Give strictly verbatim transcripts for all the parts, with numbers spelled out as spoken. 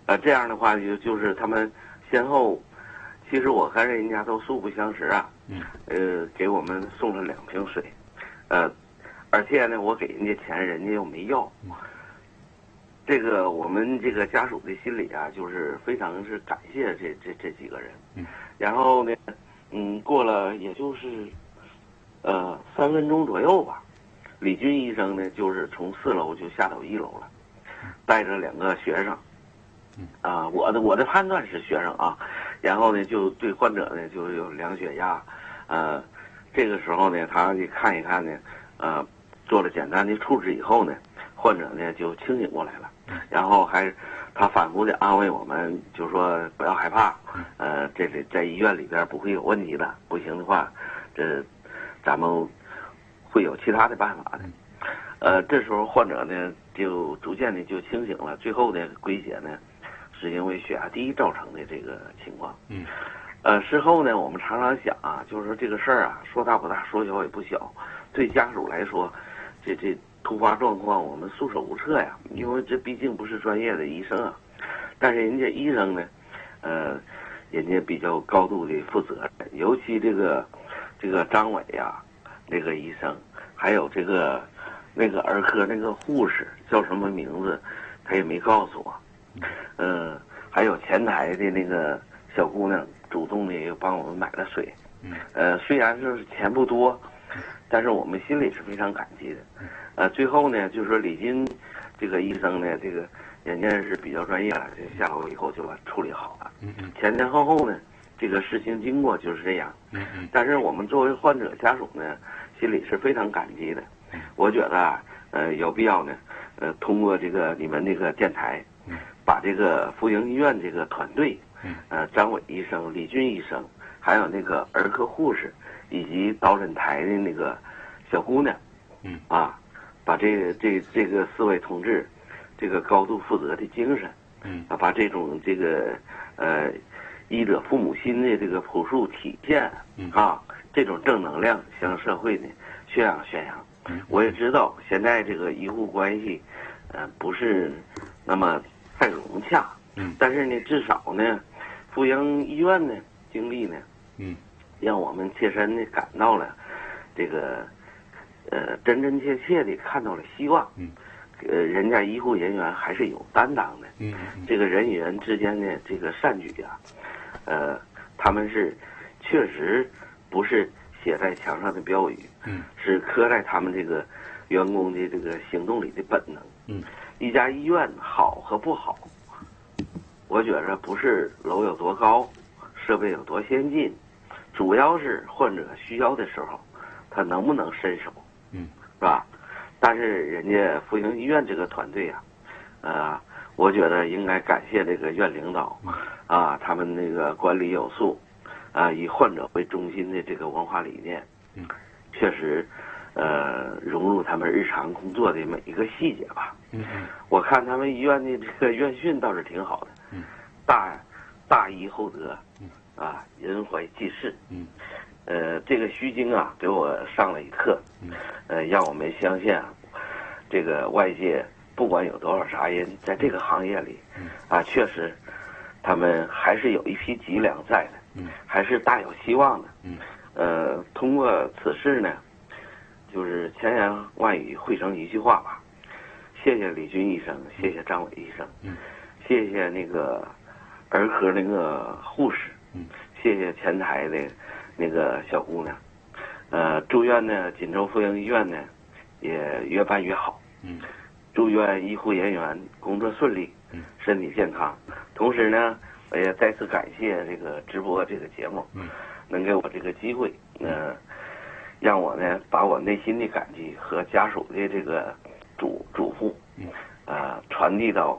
呃，这样的话就就是他们先后，其实我和人家都素不相识啊。 嗯。 呃，给我们送了两瓶水，呃，而且呢，我给人家钱，人家又没要。 嗯。 这个我们这个家属的心里啊，就是非常是感谢这这这几个人。 嗯。 然后呢，嗯，过了也就是，呃，三分钟左右吧，李军医生呢，就是从四楼就下到一楼了，带着两个学生。 嗯。 啊、呃，我的我的判断是学生啊，然后呢，就对患者呢就有量血压，呃，这个时候呢，他一看一看呢，呃，做了简单的处置以后呢，患者呢就清醒过来了。然后还，他反复的安慰我们，就说不要害怕，呃，这里在医院里边不会有问题的，不行的话，这咱们会有其他的办法的。呃，这时候患者呢就逐渐的就清醒了，最后呢归结呢是因为血压低造成的这个情况。 嗯。 呃，事后呢我们常常想啊，就是说这个事儿啊，说大不大，说小也不小，对家属来说，这这。突发状况我们束手无策呀，因为这毕竟不是专业的医生啊。但是人家医生呢，呃，人家比较高度的负责，尤其这个这个张伟呀、啊，那个医生，还有这个那个儿科那个护士叫什么名字，他也没告诉我。嗯、呃，还有前台的那个小姑娘主动的也帮我们买了水。呃，虽然是钱不多，但是我们心里是非常感激的。呃，最后呢，就是说李军这个医生呢，这个人家是比较专业了，这下楼以后就把处理好了。 嗯嗯。 前前后后呢，这个事情经过就是这样。 嗯嗯。 但是我们作为患者家属呢，心里是非常感激的。我觉得啊，呃，有必要呢，呃，通过这个你们这个电台，把这个富营医院这个团队，呃，张伟医生、李军医生，还有那个儿科护士，以及导诊台的那个小姑娘， 嗯啊。把这个这这个四位同志，这个高度负责的精神， 嗯啊，把这种这个呃医者父母心的这个朴素体现，啊，这种正能量向社会呢宣扬宣扬。我也知道现在这个医护关系，呃，不是那么太融洽， 嗯， 但是呢，至少呢，富营医院呢经历呢， 嗯， 让我们切身的感到了这个。呃，真真切切的看到了希望。 嗯， 呃，人家医护人员还是有担当的。 嗯， 这个人与人之间的这个善举啊，呃，他们是确实不是写在墙上的标语， 嗯， 是刻在他们这个员工的这个行动里的本能。 嗯， 一家医院好和不好，我觉着不是楼有多高，设备有多先进，主要是患者需要的时候，他能不能伸手。 嗯， 是吧？但是人家富营医院这个团队啊，呃，我觉得应该感谢这个院领导，啊，他们那个管理有素，啊，以患者为中心的这个文化理念， 嗯， 确实，呃，融入他们日常工作的每一个细节吧。 嗯嗯， 我看他们医院的这个院训倒是挺好的， 嗯， 大大医厚德， 嗯， 啊，人怀济世， 嗯。 呃，这个虚惊啊，给我上了一课，呃，让我们相信啊，这个外界不管有多少杂音，在这个行业里，啊，确实，他们还是有一批脊梁在的，还是大有希望的。呃，通过此事呢，就是千言万语汇成一句话吧，谢谢李军医生，谢谢张伟医生，谢谢那个儿科那个护士，谢谢前台的。那个小姑娘，呃，祝愿呢锦州富营医院呢也越办越好。嗯，祝愿医护人员工作顺利，嗯，身体健康。同时呢，我也再次感谢这个直播这个节目，嗯，能给我这个机会，呃，让我呢把我内心的感激和家属的这个嘱嘱咐，嗯，呃，传递到，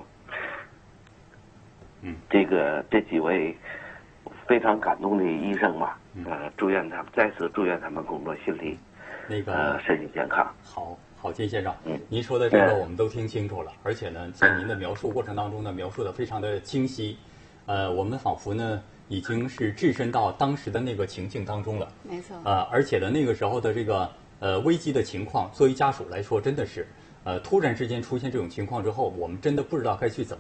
嗯，这个这几位非常感动的医生吧。呃，祝愿他们再次祝愿他们工作顺利， 那个、 呃、身体健康。 好，好，金先生， 嗯， 您说的这个我们都听清楚了，嗯、而且呢，在您的描述过程当中呢，描述的非常的清晰，呃，我们仿佛呢已经是置身到当时的那个情境当中了。 没错。 呃，而且呢，那个时候的这个呃危机的情况，作为家属来说，真的是呃突然之间出现这种情况之后，我们真的不知道该去怎么。